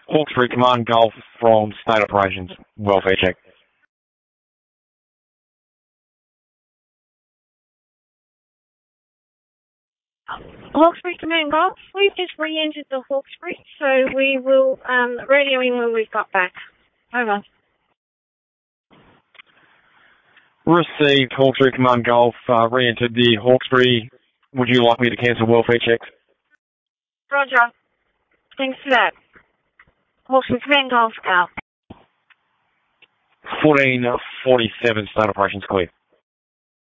Hawkesbury Command Golf from State Operations. Welfare check. Hawkesbury Command Golf, we've just re-entered the Hawkesbury, so we will radio in when we've got back. Over. Received Hawkesbury Command Golf, re-entered the Hawkesbury. Would you like me to cancel welfare checks? Roger. Thanks for that. Hawkesbury Command Golf out. 1447 State Operations clear.